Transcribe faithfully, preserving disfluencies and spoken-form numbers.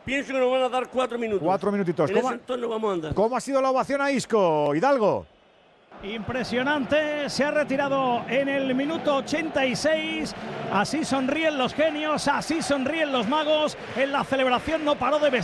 pienso que nos van a dar cuatro minutos. Cuatro minutitos. En ¿Cómo, ese entorno vamos a andar. ¿Cómo ha sido la ovación a Isco, Hidalgo? Impresionante, se ha retirado en el minuto ochenta y seis. Así sonríen los genios, así sonríen los magos. En la celebración no paró de besar.